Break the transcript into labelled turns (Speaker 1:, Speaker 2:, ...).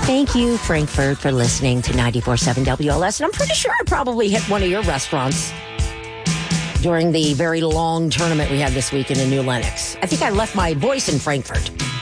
Speaker 1: Thank you, Frankfurt, for listening to 94.7 WLS. And I'm pretty sure I probably hit one of your restaurants during the very long tournament we had this week in the New Lenox. I think I left my voice in Frankfurt.